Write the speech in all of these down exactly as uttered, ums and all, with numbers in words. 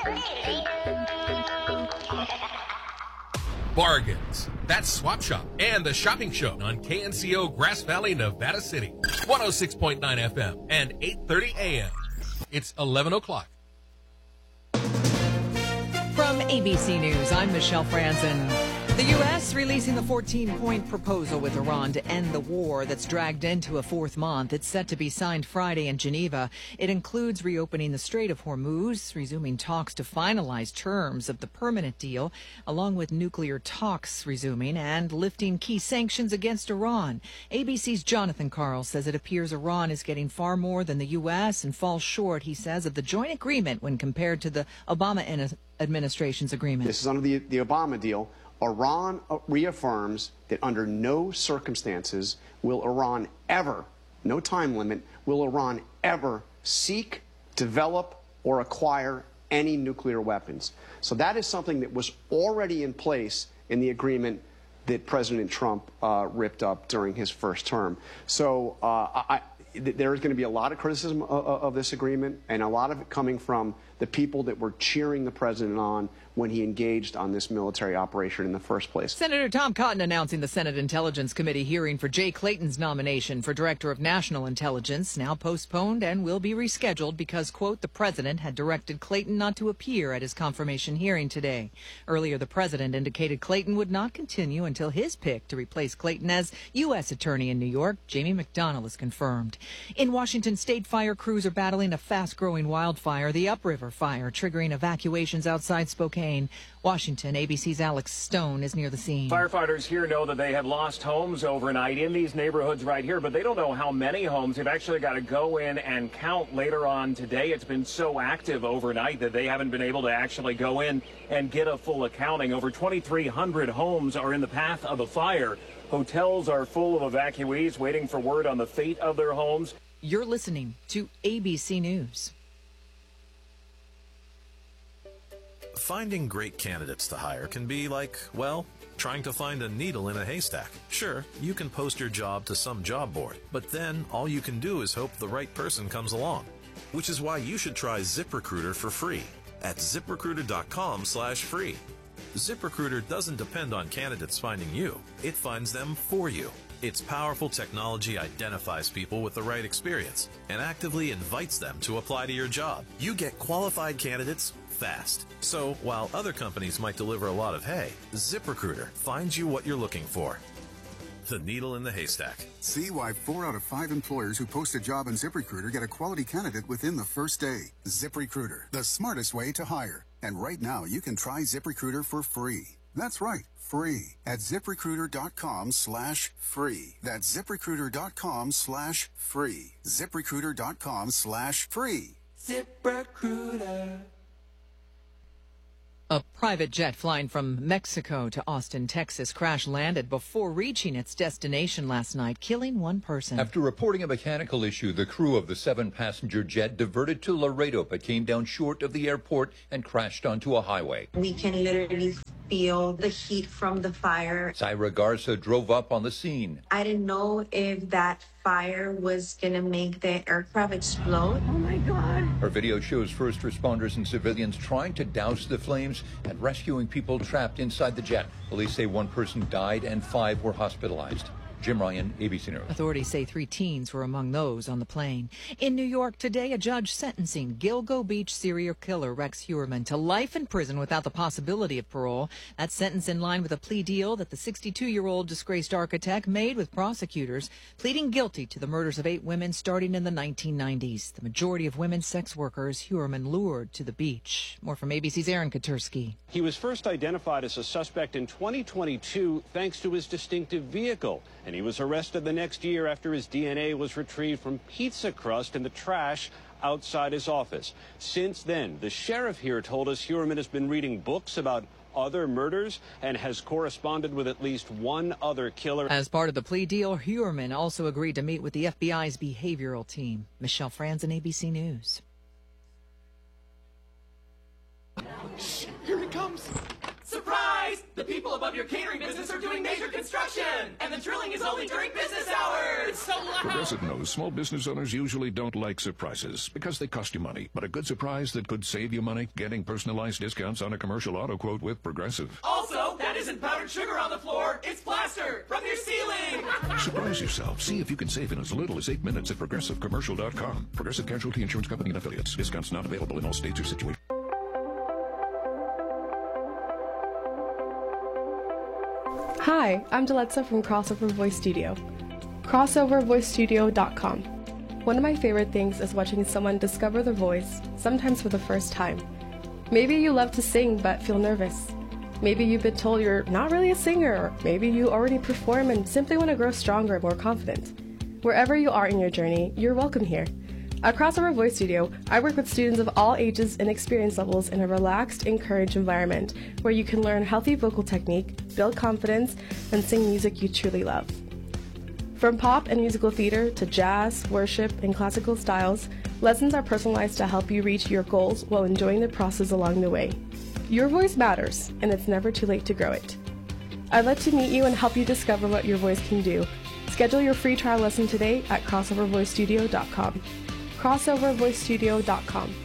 Bargains. That's Swap Shop and the Shopping Show on K N C O Grass Valley, Nevada City. one oh six point nine F M and eight thirty A M. It's eleven o'clock. From A B C News, I'm Michelle Franzen. The U S releasing the fourteen-point proposal with Iran to end the war that's dragged into a fourth month. It's set to be signed Friday in Geneva. It includes reopening the Strait of Hormuz, resuming talks to finalize terms of the permanent deal, along with nuclear talks resuming, and lifting key sanctions against Iran. A B C's Jonathan Karl says it appears Iran is getting far more than the U S and falls short, he says, of the joint agreement when compared to the Obama administration's agreement. This is under the, the Obama deal. Iran reaffirms that under no circumstances will Iran ever, no time limit, will Iran ever seek, develop, or acquire any nuclear weapons. So that is something that was already in place in the agreement that President Trump uh, ripped up during his first term. So uh, I, there is going to be a lot of criticism of, of this agreement, and a lot of it coming from the people that were cheering the president on when he engaged on this military operation in the first place. Senator Tom Cotton announcing the Senate Intelligence Committee hearing for Jay Clayton's nomination for Director of National Intelligence, now postponed and will be rescheduled because, quote, the president had directed Clayton not to appear at his confirmation hearing today. Earlier, the president indicated Clayton would not continue until his pick to replace Clayton as U S Attorney in New York, Jamie McDonnell, is confirmed. In Washington state, fire crews are battling a fast-growing wildfire, the Upriver Fire, triggering evacuations outside Spokane. Washington, A B C's Alex Stone is near the scene. Firefighters here know that they have lost homes overnight in these neighborhoods right here, but they don't know how many homes. They've actually got to go in and count later on today. It's been so active overnight that they haven't been able to actually go in and get a full accounting. Over twenty-three hundred homes are in the path of the fire. Hotels are full of evacuees waiting for word on the fate of their homes. You're listening to A B C News. Finding great candidates to hire can be like, well, trying to find a needle in a haystack. Sure, you can post your job to some job board, but then all you can do is hope the right person comes along. Which is why you should try ZipRecruiter for free at ZipRecruiter.com slash free. ZipRecruiter doesn't depend on candidates finding you. It finds them for you. Its powerful technology identifies people with the right experience and actively invites them to apply to your job. You get qualified candidates fast. So while other companies might deliver a lot of hay, ZipRecruiter finds you what you're looking for. The needle in the haystack. See why four out of five employers who post a job on ZipRecruiter get a quality candidate within the first day. ZipRecruiter, the smartest way to hire. And right now, you can try ZipRecruiter for free. That's right, free at ZipRecruiter.com slash free. That's ZipRecruiter.com slash free. ZipRecruiter.com slash free. ZipRecruiter. A private jet flying from Mexico to Austin, Texas, crash-landed before reaching its destination last night, killing one person. After reporting a mechanical issue, the crew of the seven-passenger jet diverted to Laredo, but came down short of the airport and crashed onto a highway. We can literally feel the heat from the fire. Zaira Garza drove up on the scene. I didn't know if that fire was going to make the aircraft explode. Oh, my God. Her video shows first responders and civilians trying to douse the flames and rescuing people trapped inside the jet. Police say one person died and five were hospitalized. Jim Ryan, A B C News. Authorities say three teens were among those on the plane. In New York today, a judge sentencing Gilgo Beach serial killer Rex Heuermann to life in prison without the possibility of parole. That sentence in line with a plea deal that the sixty-two-year-old disgraced architect made with prosecutors, pleading guilty to the murders of eight women starting in the nineteen nineties. The majority of women sex workers Heuermann lured to the beach. More from A B C's Aaron Katursky. He was first identified as a suspect in twenty twenty-two thanks to his distinctive vehicle. And he was arrested the next year after his D N A was retrieved from pizza crust in the trash outside his office. Since then, the sheriff here told us Heuermann has been reading books about other murders and has corresponded with at least one other killer. As part of the plea deal, Heuermann also agreed to meet with the F B I's behavioral team. Michelle Franzen, A B C News. Shh, here he comes. Surprise! Surprise! The people above your catering business are doing major construction, and the drilling is only during business hours. It's so loud. Progressive knows small business owners usually don't like surprises because they cost you money. But a good surprise that could save you money, getting personalized discounts on a commercial auto quote with Progressive. Also, that isn't powdered sugar on the floor. It's plaster from your ceiling. Surprise yourself. See if you can save in as little as eight minutes at progressive commercial dot com. Progressive Casualty Insurance Company and affiliates. Discounts not available in all states or situations. Hi, I'm Deletza from Crossover Voice Studio. crossover voice studio dot com. One of my favorite things is watching someone discover their voice, sometimes for the first time. Maybe you love to sing but feel nervous. Maybe you've been told you're not really a singer, or maybe you already perform and simply want to grow stronger and more confident. Wherever you are in your journey, you're welcome here. At Crossover Voice Studio, I work with students of all ages and experience levels in a relaxed, encouraged environment where you can learn healthy vocal technique, build confidence, and sing music you truly love. From pop and musical theater to jazz, worship, and classical styles, lessons are personalized to help you reach your goals while enjoying the process along the way. Your voice matters, and it's never too late to grow it. I'd love to meet you and help you discover what your voice can do. Schedule your free trial lesson today at crossover voice studio dot com. crossover voice studio dot com.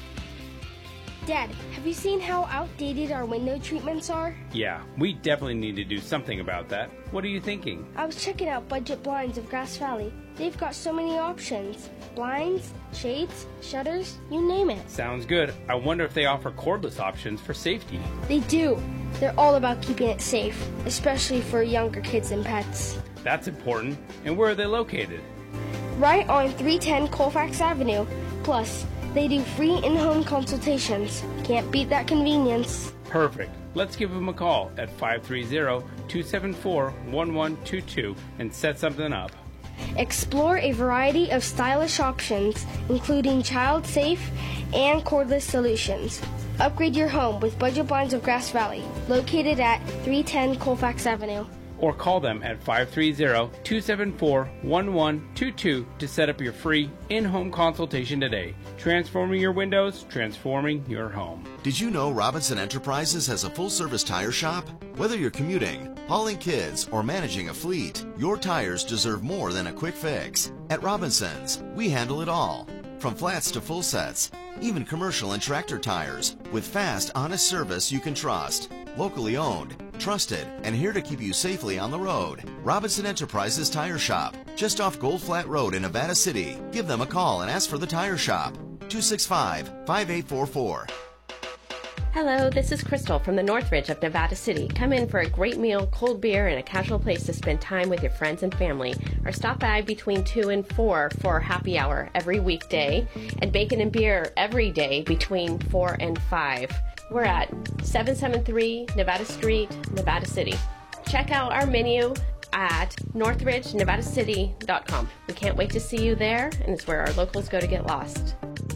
Dad, have you seen how outdated our window treatments are? Yeah, we definitely need to do something about that. What are you thinking? I was checking out Budget Blinds of Grass Valley. They've got so many options. Blinds, shades, shutters, you name it. Sounds good. I wonder if they offer cordless options for safety. They do. They're all about keeping it safe, especially for younger kids and pets. That's important. And where are they located? Right on three ten Colfax Avenue. Plus, they do free in-home consultations. Can't beat that convenience. Perfect. Let's give them a call at five three zero, two seven four, one one two two and set something up. Explore a variety of stylish options, including child-safe and cordless solutions. Upgrade your home with Budget Blinds of Grass Valley, located at three ten Colfax Avenue. Or call them at five three zero, two seven four, one one two two to set up your free in-home consultation today. Transforming your windows, transforming your home. Did you know Robinson Enterprises has a full-service tire shop? Whether you're commuting, hauling kids, or managing a fleet, your tires deserve more than a quick fix. At Robinson's, we handle it all. From flats to full sets, even commercial and tractor tires, with fast, honest service you can trust. Locally owned, trusted, and here to keep you safely on the road. Robinson Enterprises Tire Shop, just off Gold Flat Road in Nevada City. Give them a call and ask for the Tire Shop. two six five, five eight four four. Hello, this is Crystal from the Northridge of Nevada City. Come in for a great meal, cold beer, and a casual place to spend time with your friends and family. Or stop by between two and four for happy hour every weekday, and bacon and beer every day between four and five. We're at seven seven three Nevada Street, Nevada City. Check out our menu at northridge nevada city dot com. We can't wait to see you there, and it's where our locals go to get lost.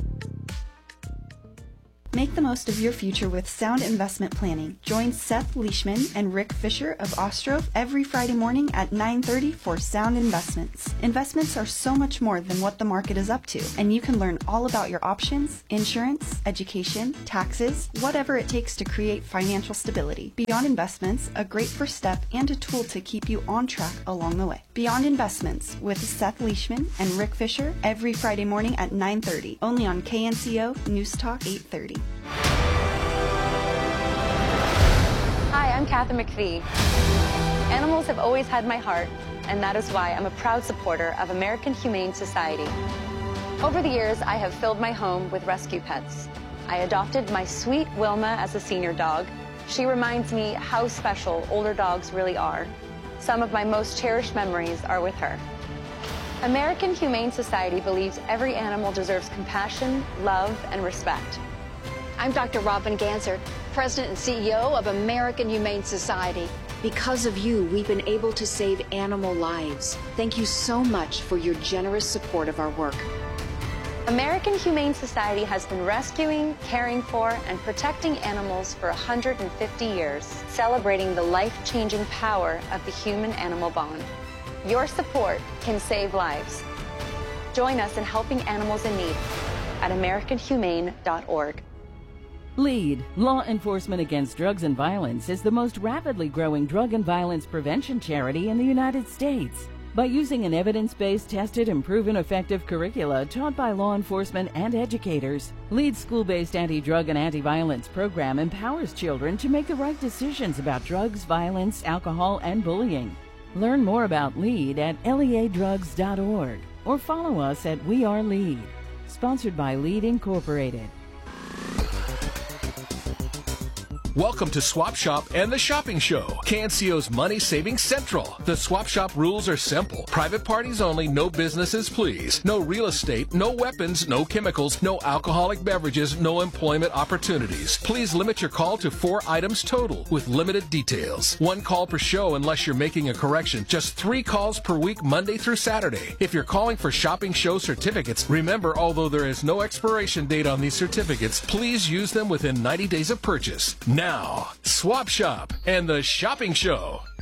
Make the most of your future with Sound Investment Planning. Join Seth Leishman and Rick Fisher of Ostrov every Friday morning at nine thirty for Sound Investments. Investments are so much more than what the market is up to, and you can learn all about your options, insurance, education, taxes, whatever it takes to create financial stability. Beyond Investments, a great first step and a tool to keep you on track along the way. Beyond Investments with Seth Leishman and Rick Fisher every Friday morning at nine thirty, only on K N C O News Talk eight thirty. Hi, I'm Kathy McPhee. Animals have always had my heart, and that is why I'm a proud supporter of American Humane Society. Over the years, I have filled my home with rescue pets. I adopted my sweet Wilma as a senior dog. She reminds me how special older dogs really are. Some of my most cherished memories are with her. American Humane Society believes every animal deserves compassion, love, and respect. I'm Doctor Robin Ganser, President and C E O of American Humane Society. Because of you, we've been able to save animal lives. Thank you so much for your generous support of our work. American Humane Society has been rescuing, caring for, and protecting animals for one hundred fifty years, celebrating the life-changing power of the human-animal bond. Your support can save lives. Join us in helping animals in need at american humane dot org. LEAD, Law Enforcement Against Drugs and Violence, is the most rapidly growing drug and violence prevention charity in the United States. By using an evidence-based, tested, and proven effective curricula taught by law enforcement and educators, LEAD's school-based anti-drug and anti-violence program empowers children to make the right decisions about drugs, violence, alcohol, and bullying. Learn more about LEAD at lea drugs dot org or follow us at We Are LEAD. Sponsored by LEAD Incorporated. Welcome to Swap Shop and the Shopping Show, K N C O's Money Saving Central. The Swap Shop rules are simple. Private parties only, no businesses please. No real estate, no weapons, no chemicals, no alcoholic beverages, no employment opportunities. Please limit your call to four items total with limited details. One call per show unless you're making a correction. Just three calls per week, Monday through Saturday. If you're calling for Shopping Show certificates, remember, although there is no expiration date on these certificates, please use them within ninety days of purchase. Now, Swap Shop and the Shopping Show.